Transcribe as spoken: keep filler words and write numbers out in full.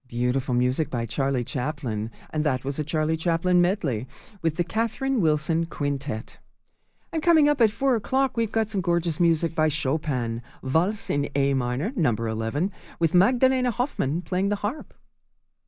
Beautiful music by Charlie Chaplin, and that was a Charlie Chaplin medley with the Catherine Wilson Quintet. And coming up at four o'clock, we've got some gorgeous music by Chopin, Valse in A minor, number eleven, with Magdalena Hoffman playing the harp.